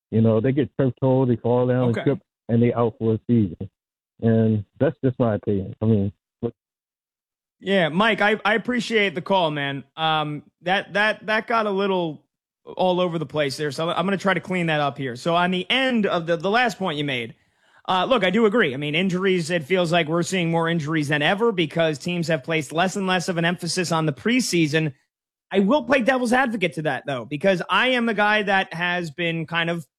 They get tripped toe, they fall down and Okay. trip, and they out for a season. And that's just my opinion. I mean, Yeah, Mike, I appreciate the call, man. That got a little all over the place there, so I'm going to try to clean that up here. So on the end of the last point you made, look, I do agree. I mean, injuries. It feels like we're seeing more injuries than ever because teams have placed less and less of an emphasis on the preseason. I will play devil's advocate to that though, because I am the guy that has been kind of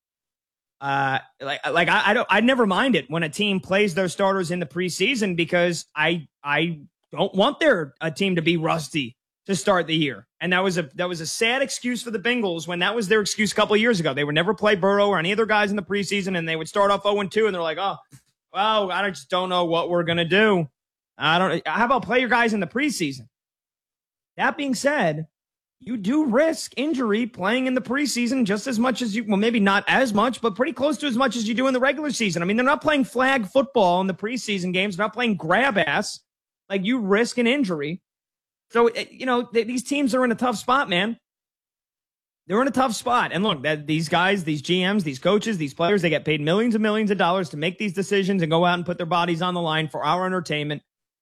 I never mind it when a team plays their starters in the preseason because I don't want their a team to be rusty to start the year. And that was a sad excuse for the Bengals when that was their excuse a couple of years ago. They would never play Burrow or any other guys in the preseason, and they would start off 0-2, and they're like, oh, well, I just don't know what we're gonna do. I don't. How about play your guys in the preseason? That being said, you do risk injury playing in the preseason just as much as you, well, maybe not as much, but pretty close to as much as you do in the regular season. I mean, they're not playing flag football in the preseason games. They're not playing grab ass. Like, you risk an injury. So, these teams are in a tough spot, man. They're in a tough spot. And look, these guys, these GMs, these coaches, these players, they get paid millions and millions of dollars to make these decisions and go out and put their bodies on the line for our entertainment.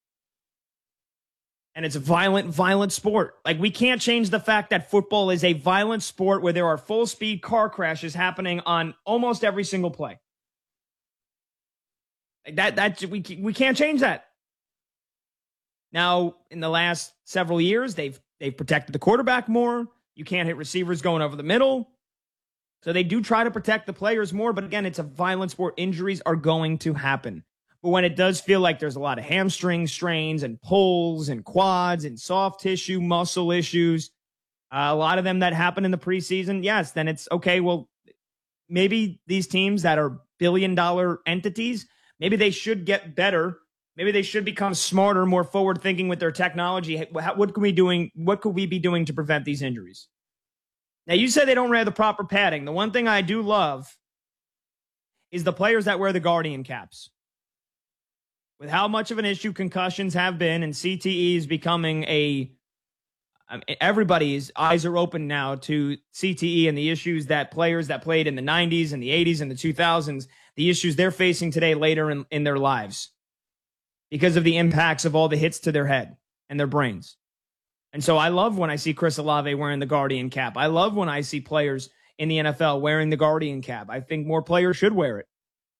And it's a violent, violent sport. Like, we can't change the fact that football is a violent sport where there are full speed car crashes happening on almost every single play. We can't change that. Now, in the last several years, they've protected the quarterback more. You can't hit receivers going over the middle. So they do try to protect the players more. But again, it's a violent sport. Injuries are going to happen. But when it does feel like there's a lot of hamstring strains and pulls and quads and soft tissue muscle issues, a lot of them that happen in the preseason, yes, then it's okay. Well, maybe these teams that are billion-dollar entities, maybe they should get better. Maybe they should become smarter, more forward-thinking with their technology. What could we be doing to prevent these injuries? Now, you say they don't wear the proper padding. The one thing I do love is the players that wear the Guardian caps. With how much of an issue concussions have been and CTE is becoming everybody's eyes are open now to CTE and the issues that players that played in the 90s and the 80s and the 2000s, the issues they're facing today later in their lives because of the impacts of all the hits to their head and their brains. And so I love when I see Chris Olave wearing the Guardian cap. I love when I see players in the NFL wearing the Guardian cap. I think more players should wear it.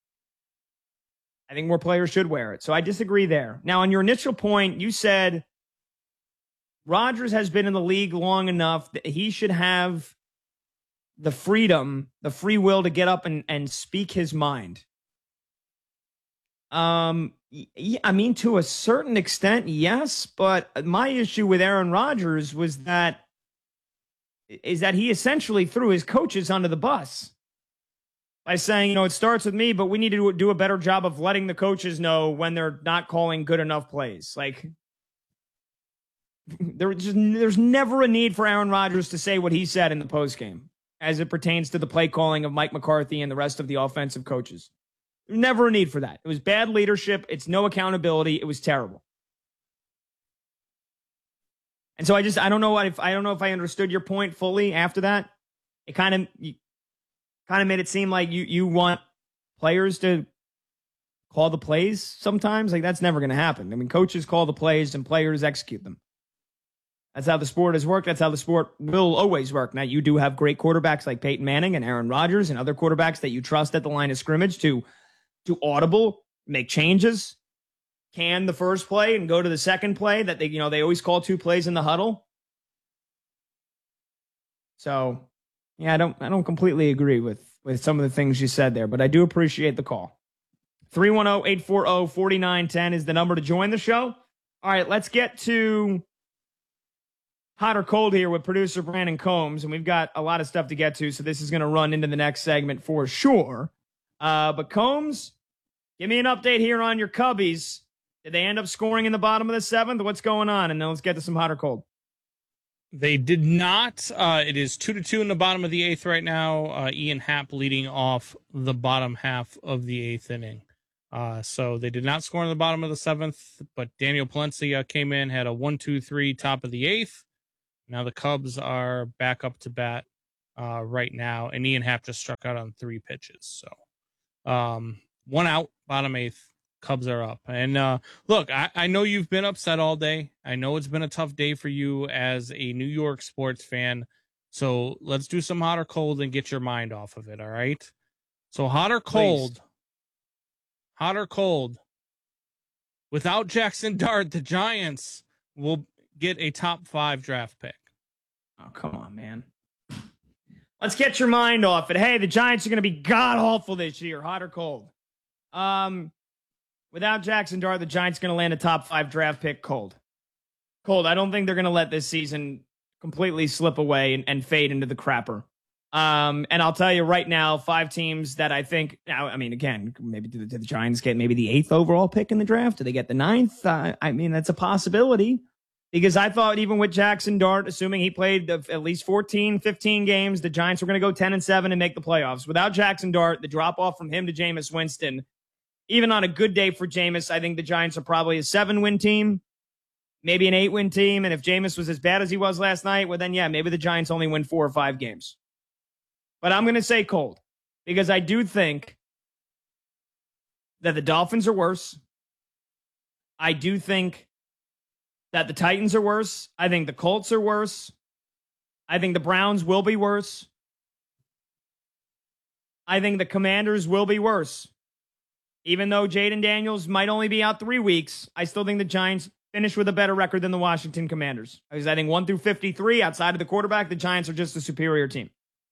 So I disagree there. Now, on your initial point, you said Rodgers has been in the league long enough that he should have the freedom, the free will to get up and speak his mind. I mean, to a certain extent, yes. But my issue with Aaron Rodgers is that he essentially threw his coaches under the bus by saying, it starts with me, but we need to do a better job of letting the coaches know when they're not calling good enough plays. Like, there's never a need for Aaron Rodgers to say what he said in the postgame as it pertains to the play calling of Mike McCarthy and the rest of the offensive coaches. Never a need for that. It was bad leadership. It's no accountability. It was terrible. And so I don't know if I understood your point fully after that. It kind of made it seem like you want players to call the plays sometimes. Like, that's never going to happen. I mean, coaches call the plays and players execute them. That's how the sport has worked. That's how the sport will always work. Now, you do have great quarterbacks like Peyton Manning and Aaron Rodgers and other quarterbacks that you trust at the line of scrimmage to audible, make changes, can the first play and go to the second play that they always call two plays in the huddle. So, yeah, I don't completely agree with some of the things you said there, but I do appreciate the call. 310-840-4910 is the number to join the show. All right, let's get to hot or cold here with producer Brandon Combs, and we've got a lot of stuff to get to, so this is going to run into the next segment for sure. But Combs, give me an update here on your Cubbies. Did they end up scoring in the bottom of the seventh? What's going on? And then let's get to some hot or cold. They did not. It is 2-2 in the bottom of the eighth right now. Ian Happ leading off the bottom half of the eighth inning. So they did not score in the bottom of the seventh, but Daniel Palencia came in, had a 1-2-3 top of the eighth. Now the Cubs are back up to bat right now, and Ian Happ just struck out on 3 pitches. So 1 out, bottom 8th. Cubs are up. And look, I know you've been upset all day. I know it's been a tough day for you as a New York sports fan. So let's do some hot or cold and get your mind off of it, all right? So hot or cold? Please. Hot or cold? Without Jackson Dart, the Giants will get a top 5 draft pick. Oh, come on, man. Let's get your mind off it. Hey, the Giants are going to be god-awful this year, hot or cold? Without Jackson Dart, the Giants are going to land a top 5 draft pick, cold. Cold. I don't think they're going to let this season completely slip away and fade into the crapper. And I'll tell you right now, 5 teams that I think, now, I mean, again, maybe do the Giants get maybe the 8th overall pick in the draft? Do they get the 9th? I mean, that's a possibility. Because I thought even with Jackson Dart, assuming he played at least 14, 15 games, the Giants were going to go 10-7 and make the playoffs. Without Jackson Dart, the drop-off from him to Jameis Winston, even on a good day for Jameis, I think the Giants are probably a 7-win team, maybe an 8-win team. And if Jameis was as bad as he was last night, well, then, yeah, maybe the Giants only win 4 or 5 games. But I'm going to say cold because I do think that the Dolphins are worse. I do think that the Titans are worse. I think the Colts are worse. I think the Browns will be worse. I think the Commanders will be worse. Even though Jaden Daniels might only be out 3 weeks, I still think the Giants finish with a better record than the Washington Commanders. Because I think 1 through 53, outside of the quarterback, the Giants are just a superior team.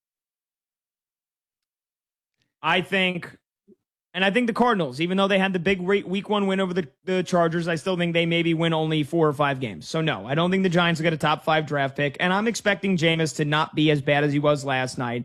I think the Cardinals, even though they had the big week 1 win over the Chargers, I still think they maybe win only 4 or 5 games. So no, I don't think the Giants will get a top 5 draft pick. And I'm expecting Jameis to not be as bad as he was last night.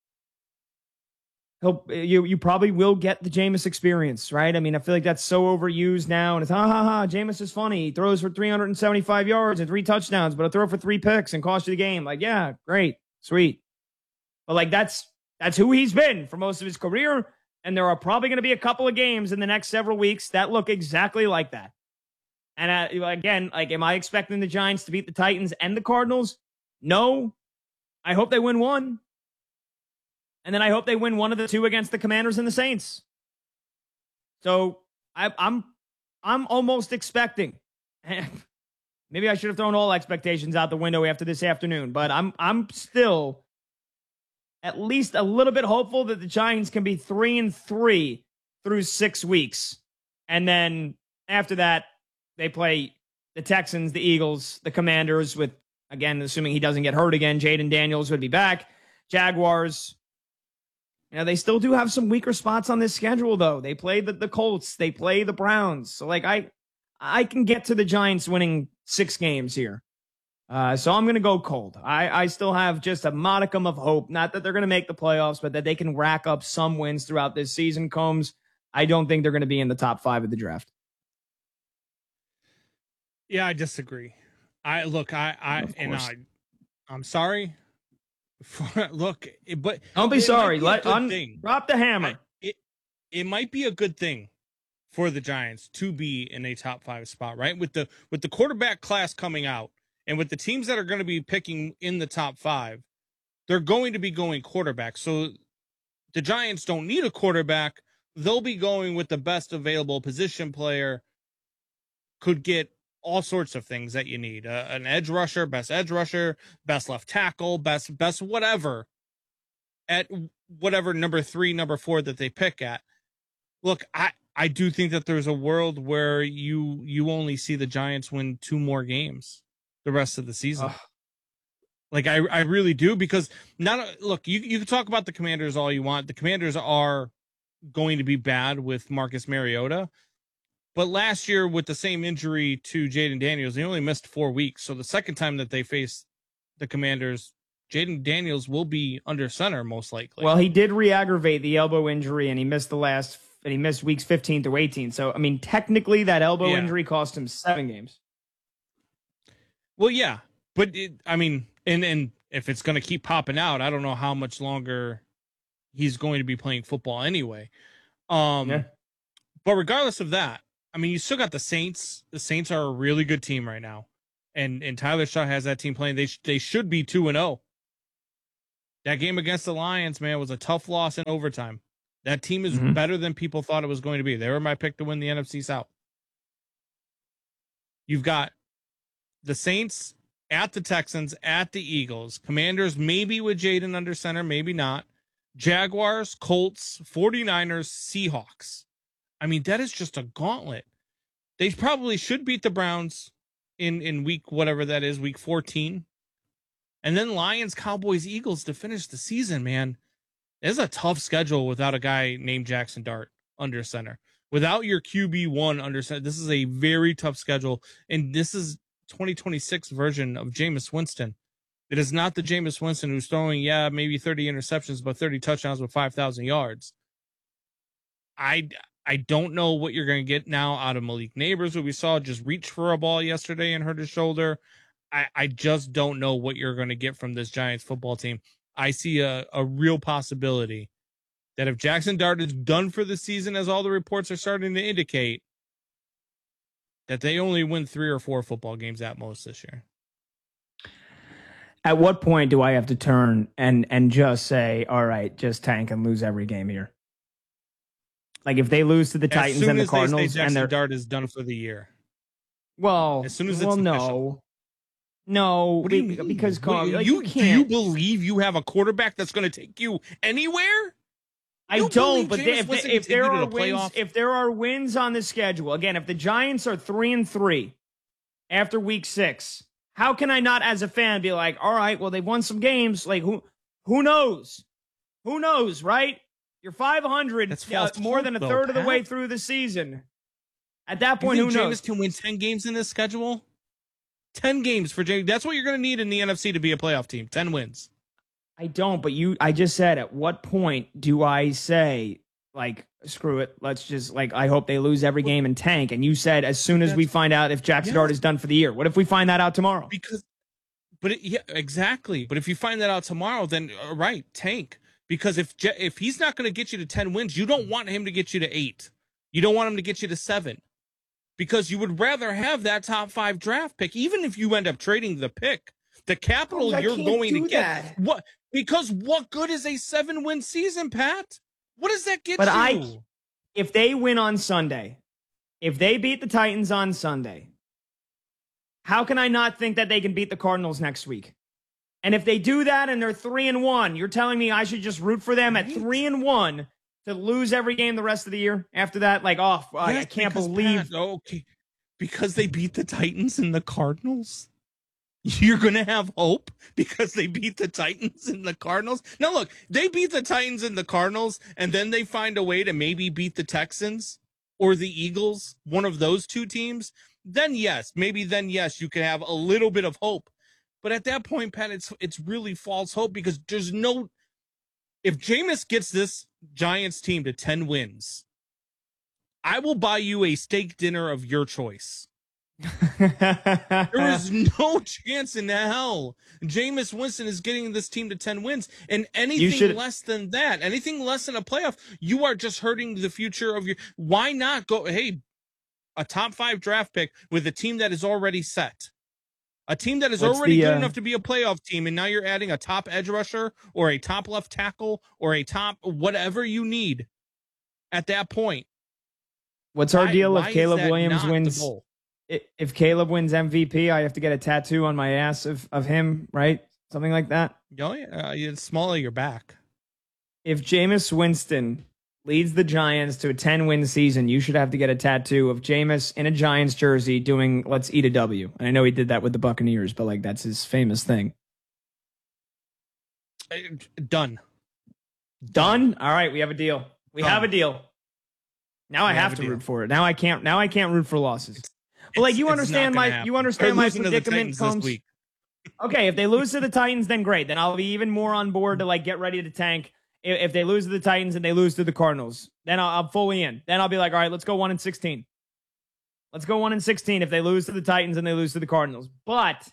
You probably will get the Jameis experience, right? I mean, I feel like that's so overused now. And it's, Jameis is funny. He throws for 375 yards and 3 touchdowns, but he'll throw for 3 picks and cost you the game. Like, yeah, great, sweet. But like, that's who he's been for most of his career. And there are probably going to be a couple of games in the next several weeks that look exactly like that. And again, like, am I expecting the Giants to beat the Titans and the Cardinals? No. I hope they win 1. And then I hope they win 1 of the 2 against the Commanders and the Saints. So I'm almost expecting. Maybe I should have thrown all expectations out the window after this afternoon, but I'm still at least a little bit hopeful that the Giants can be 3-3 through 6 weeks. And then after that, they play the Texans, the Eagles, the Commanders with, again, assuming he doesn't get hurt again, Jaden Daniels would be back. Jaguars. You know, they still do have some weaker spots on this schedule, though. They play the Colts. They play the Browns. So, like, I can get to the Giants winning 6 games here. So I'm going to go cold. I still have just a modicum of hope. Not that they're going to make the playoffs, but that they can rack up some wins throughout this season, Combs. I don't think they're going to be in the top 5 of the draft. Yeah, I disagree. I'm sorry. Look, but don't be sorry. Drop the hammer. It might be a good thing for the Giants to be in a top 5 spot, right? With the quarterback class coming out, and with the teams that are going to be picking in the top 5, they're going to be going quarterback. So the Giants don't need a quarterback. They'll be going with the best available position player. Could get all sorts of things that you need. An edge rusher, best left tackle, best whatever, at whatever number 3, number 4 that they pick at. Look, I do think that there's a world where you only see the Giants win 2 more games the rest of the season. Like, I really do, because look, you can talk about the Commanders all you want. The Commanders are going to be bad with Marcus Mariota. But last year, with the same injury to Jaden Daniels, he only missed 4 weeks. So the second time that they face the Commanders, Jaden Daniels will be under center most likely. Well, he did re-aggravate the elbow injury, and he missed weeks 15 through 18. So, I mean, technically that elbow injury cost him 7 games. Well, yeah, but and if it's going to keep popping out, I don't know how much longer he's going to be playing football anyway. But regardless of that, I mean, you still got the Saints. The Saints are a really good team right now, and Tyler Shaw has that team playing. They should be 2-0. That game against the Lions, man, was a tough loss in overtime. That team is better than people thought it was going to be. They were my pick to win the NFC South. You've got the Saints at the Texans, at the Eagles, Commanders maybe with Jaden under center, maybe not. Jaguars, Colts, 49ers, Seahawks. I mean, that is just a gauntlet. They probably should beat the Browns in week whatever that is, week 14. And then Lions, Cowboys, Eagles to finish the season, man. It's a tough schedule without a guy named Jackson Dart under center. Without your QB1 under center, this is a very tough schedule. And this is 2026 version of Jameis Winston. It is not the Jameis Winston who's throwing, maybe 30 interceptions, but 30 touchdowns with 5,000 yards. I don't know what you're going to get now out of Malik Neighbors, who we saw just reach for a ball yesterday and hurt his shoulder. I just don't know what you're going to get from this Giants football team. I see a real possibility that if Jackson Dart is done for the season, as all the reports are starting to indicate, that they only win 3 or 4 football games at most this year. At what point do I have to turn and just say, all right, just tank and lose every game here? Like if they lose to the Titans and the Cardinals, and their Dart is done for the year. Well, as soon as it's official. No, what do you mean? Because you can't. Do you believe you have a quarterback that's going to take you anywhere? I don't. But if there are wins on the schedule, again, if the Giants are 3-3 after week 6, how can I not, as a fan, be like, all right, well, they've won some games. Like who knows? Who knows, right? You're 500. That's more than a third of the way through the season. At that point, who knows? Jameis can win 10 games in this schedule. 10 games for James. That's what you're going to need in the NFC to be a playoff team. 10 wins. I don't, but I just said, at what point do I say, like, screw it, let's just, like, I hope they lose every game and tank? And you said, as soon as we find out if Jackson Dart is done for the year. What if we find that out tomorrow? Exactly. But if you find that out tomorrow, then, right, tank. Because if he's not going to get you to 10 wins, you don't want him to get you to 8. You don't want him to get you to 7. Because you would rather have that top 5 draft pick, even if you end up trading the pick, the capital you're going to get. What? Because what good is a 7-win season, Pat? What does that get you? If they win on Sunday, if they beat the Titans on Sunday, how can I not think that they can beat the Cardinals next week? And if they do that and they're 3-1, you're telling me I should just root for them at 3-1 to lose every game the rest of the year after that? Like, I can't believe. Okay, because they beat the Titans and the Cardinals? You're going to have hope because they beat the Titans and the Cardinals? Now, look, they beat the Titans and the Cardinals, and then they find a way to maybe beat the Texans or the Eagles, one of those two teams. Then, yes, you can have a little bit of hope. But at that point, Pat, it's really false hope because there's no... If Jameis gets this Giants team to 10 wins, I will buy you a steak dinner of your choice. There is no chance in hell Jameis Winston is getting this team to 10 wins. And anything less than that, anything less than a playoff, you are just hurting the future of your... Why not go, hey, a top 5 draft pick with a team that is already set? A team that is already good enough to be a playoff team, and now you're adding a top edge rusher or a top left tackle or a top whatever you need at that point. What's our deal if Caleb Williams wins? If Caleb wins MVP, I have to get a tattoo on my ass of him, right? Something like that. Oh, yeah. It's small of your back. If Jameis Winston leads the Giants to a 10-win season, you should have to get a tattoo of Jameis in a Giants jersey doing "Let's Eat a W." And I know he did that with the Buccaneers, but like that's his famous thing. Done. All right, we have a deal. We have a deal. Now I have to root for it. Now I can't root for losses. But like you understand my predicament, Combs. Okay, if they lose to the Titans, then great. Then I'll be even more on board to like get ready to tank. If they lose to the Titans and they lose to the Cardinals, then I'm fully in. Then I'll be like, all right, let's go 1-16. Let's go 1-16 if they lose to the Titans and they lose to the Cardinals. But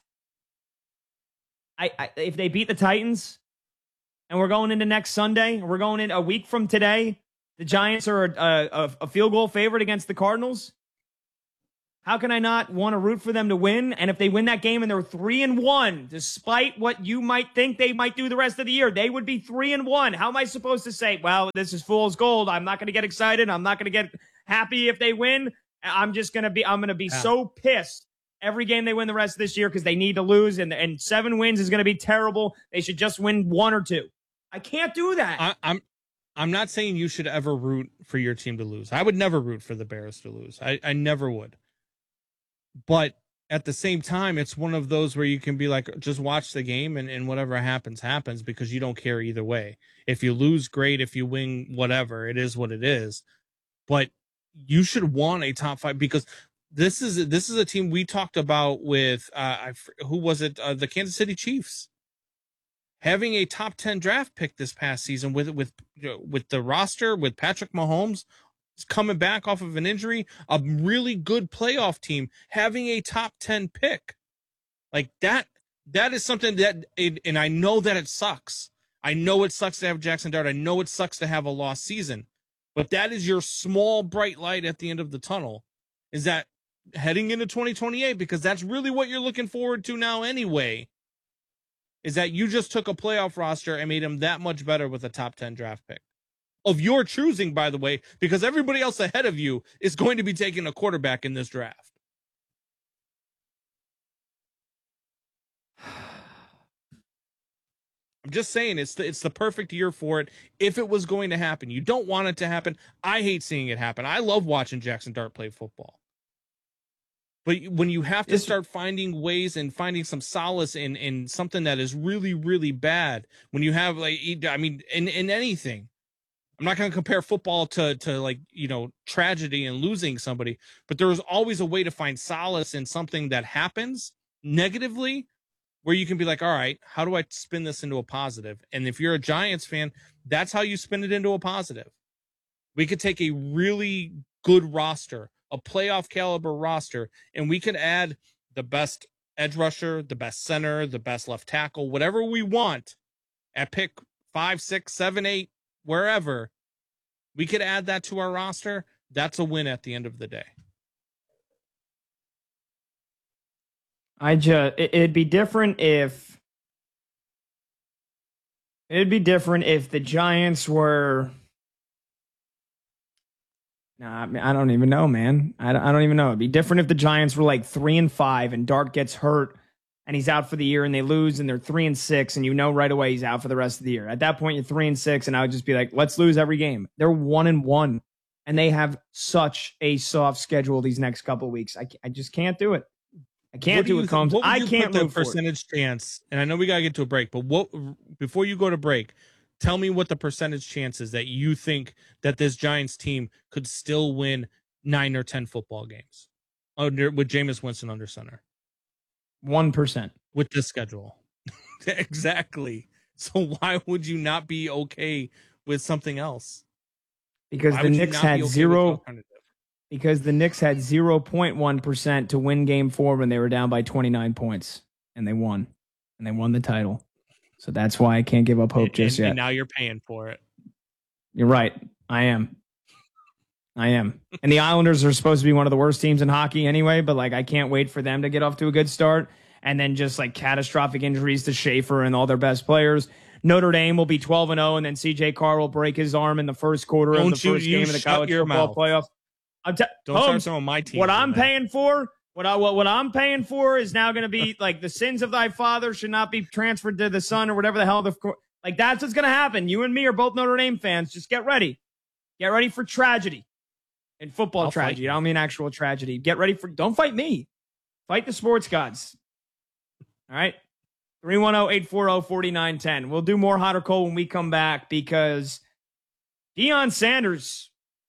if they beat the Titans and we're going into next Sunday, we're going in a week from today, the Giants are a field goal favorite against the Cardinals. How can I not want to root for them to win? And if they win that game and they're 3-1, despite what you might think they might do the rest of the year, they would be 3-1. How am I supposed to say, well, this is fool's gold. I'm not going to get excited. I'm not going to get happy if they win. I'm going to be so pissed every game they win the rest of this year because they need to lose. And 7 wins is going to be terrible. They should just win 1 or 2. I can't do that. I'm not saying you should ever root for your team to lose. I would never root for the Bears to lose. I never would. But at the same time, it's one of those where you can be like, just watch the game and whatever happens, because you don't care either way. If you lose, great. If you win, whatever. It is what it is. But you should want a top 5 because this is a team we talked about with, who was it? The Kansas City Chiefs. Having a top 10 draft pick this past season with the roster, with Patrick Mahomes coming back off of an injury, a really good playoff team, having a top 10 pick like that is something that and I know that it sucks. I know it sucks to have Jackson Dart. I know it sucks to have a lost season, but that is your small bright light at the end of the tunnel, is that heading into 2028, because that's really what you're looking forward to now anyway, is that you just took a playoff roster and made them that much better with a top 10 draft pick. Of your choosing, by the way, because everybody else ahead of you is going to be taking a quarterback in this draft. I'm just saying it's the perfect year for it if it was going to happen. You don't want it to happen. I hate seeing it happen. I love watching Jackson Dart play football. But when you have to start finding ways and finding some solace in something that is really, really bad, when you have, like, I mean, in anything, I'm not going to compare football to like, you know, tragedy and losing somebody, but there's always a way to find solace in something that happens negatively where you can be like, all right, how do I spin this into a positive? And if you're a Giants fan, that's how you spin it into a positive. We could take a really good roster, a playoff caliber roster, and we could add the best edge rusher, the best center, the best left tackle, whatever we want at pick 5, 6, 7, 8, wherever. We could add that to our roster. That's a win at the end of the day. It'd be different if the Giants were. Nah, I don't even know, man. I don't even know. It'd be different if the Giants were like 3-5 and Dart gets hurt and he's out for the year and they lose and they're 3-6 and you know right away he's out for the rest of the year. At that point, you're 3-6 and I would just be like, let's lose every game. They're 1-1 and they have such a soft schedule these next couple of weeks. I just can't do it. I can't do it, Combs. I can't put the percentage chance, and I know we got to get to a break, but before you go to break, tell me what the percentage chance is that you think that this Giants team could still win 9 or 10 football games with Jameis Winston under center. 1%. With this schedule. Exactly. So why would you not be okay with something else? Because the Knicks had zero. Because the Knicks had 0.1% to win game 4 when they were down by 29 points. And they won. And they won the title. So that's why I can't give up hope just yet. And now you're paying for it. You're right. I am. And the Islanders are supposed to be one of the worst teams in hockey anyway, but like I can't wait for them to get off to a good start. And then just like catastrophic injuries to Schaefer and all their best players. Notre Dame will be 12-0, and then CJ Carr will break his arm in the first quarter of the first game of the college football playoff. Don't start some of my team. What I'm paying for is now going to be like the sins of thy father should not be transferred to the son or whatever the hell. Like that's what's going to happen. You and me are both Notre Dame fans. Just get ready. Get ready for tragedy and football tragedy. I don't mean actual tragedy. Get ready for. Don't fight me. Fight the sports gods. All right. 310-840-4910. We'll do more hot or cold when we come back because Deion Sanders.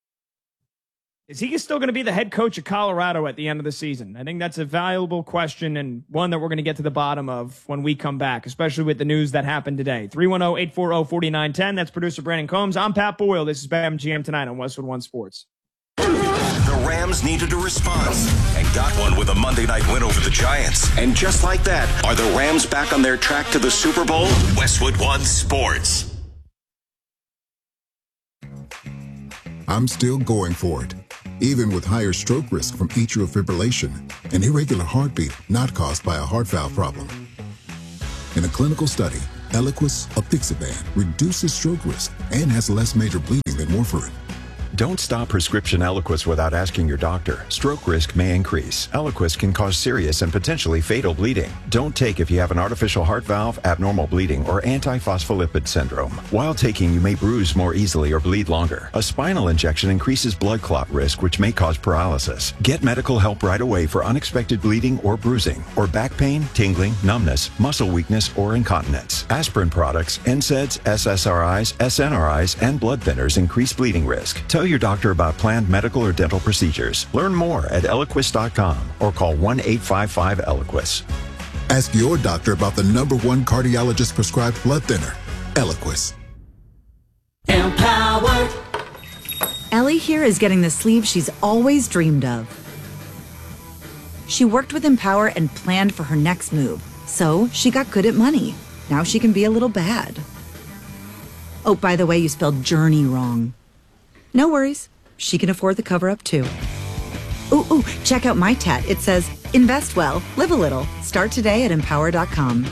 Is he still going to be the head coach of Colorado at the end of the season? I think that's a valuable question and one that we're going to get to the bottom of when we come back, especially with the news that happened today. 310-840-4910. That's producer Brandon Combs. I'm Pat Boyle. This is BetMGM Tonight on Westwood One Sports. The Rams needed a response and got one with a Monday night win over the Giants. And just like that, are the Rams back on their track to the Super Bowl? Westwood One Sports. I'm still going for it. even with higher stroke risk from atrial fibrillation, an irregular heartbeat not caused by a heart valve problem. In a clinical study, Eliquis apixaban reduces stroke risk and has less major bleeding than warfarin. Don't stop prescription Eliquis without asking your doctor. Stroke risk may increase. Eliquis can cause serious and potentially fatal bleeding. Don't take if you have an artificial heart valve, abnormal bleeding, or antiphospholipid syndrome. While taking, you may bruise more easily or bleed longer. A spinal injection increases blood clot risk, which may cause paralysis. Get medical help right away for unexpected bleeding or bruising, or back pain, tingling, numbness, muscle weakness, or incontinence. Aspirin products, NSAIDs, SSRIs, SNRIs, and blood thinners increase bleeding risk. Tell your doctor about planned medical or dental procedures. Learn more at Eliquis.com or call 1-855-ELIQUIS. Ask your doctor about the #1 cardiologist prescribed blood thinner, Eliquis. Empowered. Ellie here is getting the sleeve she's always dreamed of. She worked with Empower and planned for her next move, so she got good at money. Now she can be a little bad. Oh, by the way, you spelled journey wrong. No worries. She can afford the cover-up, too. Ooh, check out my tat. It says, invest well, live a little. Start today at Empower.com.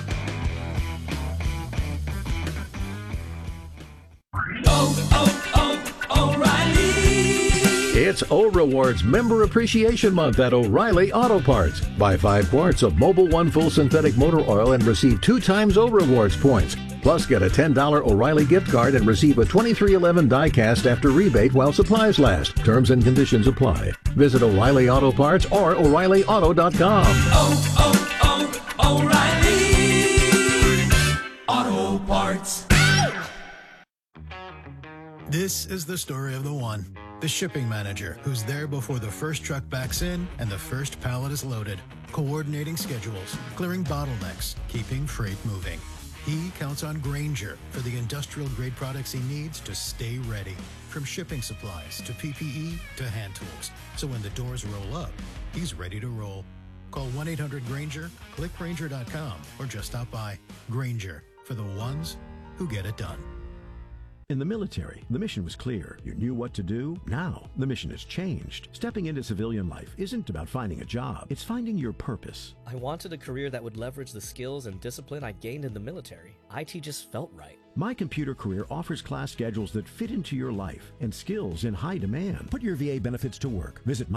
O'Reilly. It's O-Rewards Member Appreciation Month at O'Reilly Auto Parts. Buy 5 quarts of Mobil 1 Full Synthetic Motor Oil and receive 2 times O-Rewards points. Plus, get a $10 O'Reilly gift card and receive a 2311 die-cast after rebate while supplies last. Terms and conditions apply. Visit O'Reilly Auto Parts or O'ReillyAuto.com. O'Reilly Auto Parts. This is the story of the one. The shipping manager who's there before the first truck backs in and the first pallet is loaded. Coordinating schedules, clearing bottlenecks, keeping freight moving. He counts on Grainger for the industrial-grade products he needs to stay ready. From shipping supplies to PPE to hand tools. So when the doors roll up, he's ready to roll. Call 1-800-GRAINGER, click Grainger.com, or just stop by. Grainger, for the ones who get it done. In the military, the mission was clear. You knew what to do. Now, the mission has changed. Stepping into civilian life isn't about finding a job. It's finding your purpose. I wanted a career that would leverage the skills and discipline I gained in the military. IT just felt right. My Computer Career offers class schedules that fit into your life and skills in high demand. Put your VA benefits to work. Visit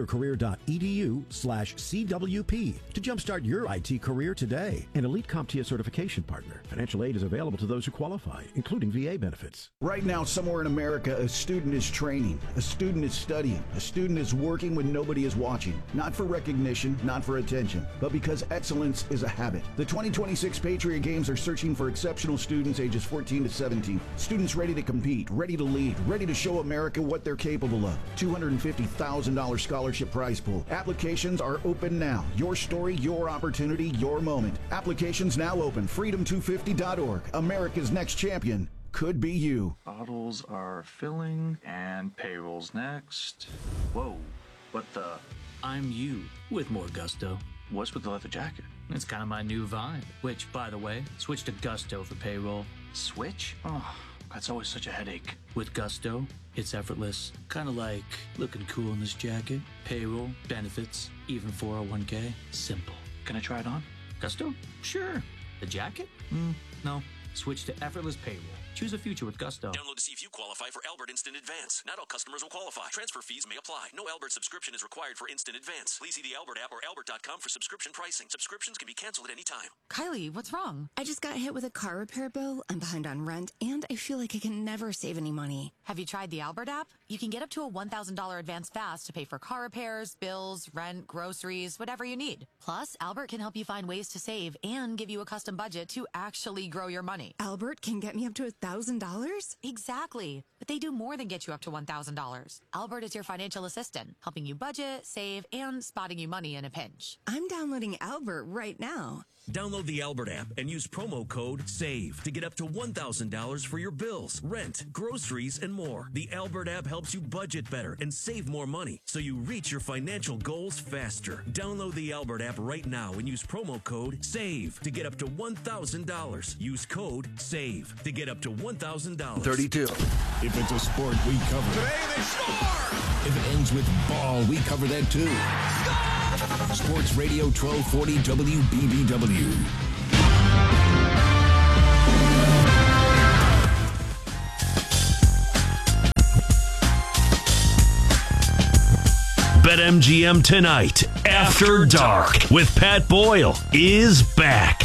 mycomputercareer.edu/CWP to jumpstart your IT career today. An elite CompTIA certification partner. Financial aid is available to those who qualify, including VA benefits. Right now, somewhere in America, a student is training, a student is studying, a student is working when nobody is watching. Not for recognition, not for attention, but because excellence is a habit. The 2026 Patriot Games are searching for exceptional students ages 14 to 17. Students ready to compete, ready to lead, ready to show America what they're capable of. $250,000 scholarship prize pool. Applications are open now. Your story, your opportunity, your moment. Applications now open. Freedom250.org. America's next champion could be you. Bottles are filling and payroll's next. Whoa, what the? I'm you with more gusto. What's with the leather jacket? It's kind of my new vibe. Which, by the way, switch to Gusto for payroll. Switch? Oh, that's always such a headache. With Gusto, it's effortless. Kind of like looking cool in this jacket. Payroll, benefits, even 401k. Simple. Can I try it on? Gusto? Sure. The jacket? No. Switch to effortless payroll. Choose a future with Gusto. Download to see if you qualify for Albert Instant Advance. Not all customers will qualify. Transfer fees may apply. No Albert subscription is required for Instant Advance. Please see the Albert app or albert.com for subscription pricing. Subscriptions can be canceled at any time. Kylie, what's wrong? I just got hit with a car repair bill. I'm behind on rent, and I feel like I can never save any money. Have you tried the Albert app? You can get up to a $1,000 advance fast to pay for car repairs, bills, rent, groceries, whatever you need. Plus, Albert can help you find ways to save and give you a custom budget to actually grow your money. Albert can get me up to $1,000? Exactly. But they do more than get you up to $1,000. Albert is your financial assistant, helping you budget, save, and spotting you money in a pinch. I'm downloading Albert right now. Download the Albert app and use promo code SAVE to get up to $1,000 for your bills, rent, groceries, and more. The Albert app helps you budget better and save more money so you reach your financial goals faster. Download the Albert app right now and use promo code SAVE to get up to $1,000. Use code SAVE to get up to $1,000. 32. If it's a sport, we cover it. Today they score! If it ends with ball, we cover that too. Score! Sports Radio 1240 WBBW. BetMGM tonight, After Dark, with Pat Boyle, is back.